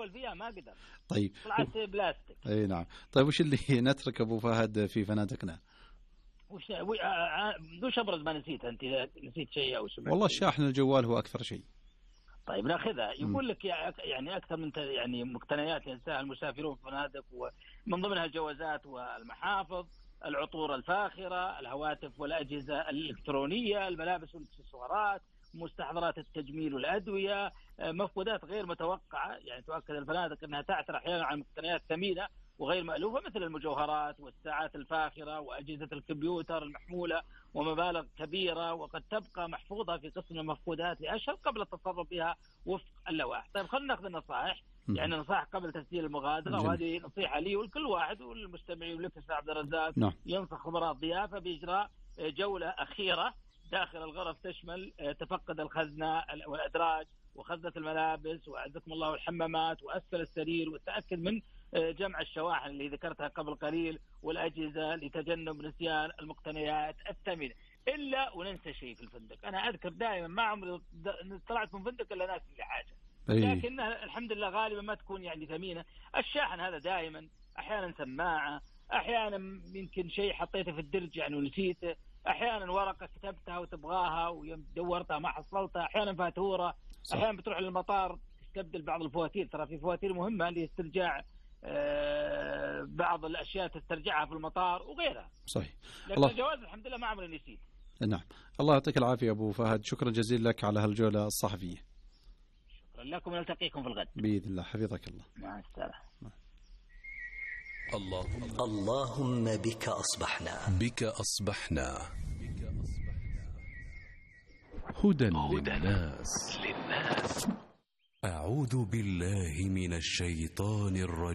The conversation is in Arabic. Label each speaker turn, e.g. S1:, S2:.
S1: حاول فيها ما قدر.
S2: طيب
S1: طلعت بلاستيك.
S2: اي نعم. طيب وش اللي نترك ابو فهد في فنادقنا؟
S1: وش ابرز ما نسيت انت؟ نسيت شيء او سمعت؟
S2: والله الشاحن الجوال هو اكثر شيء.
S1: طيب ناخذها. يقول لك يعني اكثر من يعني مقتنيات ينساها المسافرون في الفنادق، ومن ضمنها الجوازات والمحافظ، العطور الفاخره، الهواتف والاجهزه الالكترونيه، الملابس والاكسسوارات، مستحضرات التجميل والادويه، مفقودات غير متوقعه. يعني تؤكد الفنادق انها تعثر احيانا على مقتنيات ثمينه وغير مألوفة مثل المجوهرات والساعات الفاخرة وأجهزة الكمبيوتر المحمولة ومبالغ كبيرة، وقد تبقى محفوظة في قسم المفقودات لأشهر قبل التصرف بها وفق اللوائح. طيب خلينا ناخذ النصائح، يعني نصائح قبل تسجيل المغادرة، وهذه نصيحة لي ولكل واحد والمستمعين ولك أستاذ عبد الرزاق. ينصح خبراء الضيافة بإجراء جولة أخيرة داخل الغرف تشمل تفقد الخزنة والأدراج وخزنة الملابس وأعزكم الله الحمامات وأسفل السرير، والتأكد من جمع الشواحن اللي ذكرتها قبل قليل والأجهزة لتجنب نسيان المقتنيات الثمينة. إلا وننسى شيء في الفندق. أنا أذكر دائما ما عمري طلعت من فندق إلا ناس اللي حاجة، لكنها الحمد لله غالبا ما تكون يعني ثمينة. الشاحن هذا دائما، أحيانا سماعة، أحيانا يمكن شيء حطيته في الدرج يعني ونسيته، أحيانا ورقة كتبتها وتبغاها ودورتها ما حصلتها، أحيانا فاتورة، أحيانا بتروح للمطار تستبدل بعض الفواتير. ترى في فواتير مهمة لاسترجاع بعض الأشياء تسترجعها في المطار وغيرها.
S2: صحيح.
S1: لكن الجواز الحمد لله ما عمري نسيت.
S2: نعم. الله يعطيك العافية أبو فهد، شكرا جزيلا لك على هالجولة الصحفية.
S1: شكرا لكم، نلتقيكم في الغد
S2: بإذن الله. حفظك الله.
S1: مع السلامة.
S3: اللهم بك أصبحنا،
S4: بك أصبحنا هدى للناس. أعوذ بالله من الشيطان الرجيم.